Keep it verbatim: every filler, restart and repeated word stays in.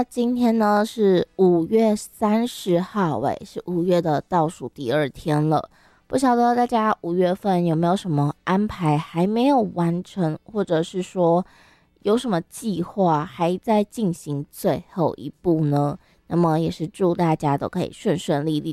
今天呢是五月三十号，诶，是五月的倒数第二天了。不晓得大家五月份有没有什么安排还没有完成，或者是说有什么计划还在进行最后一步呢？那么也是祝大家都可以顺顺利利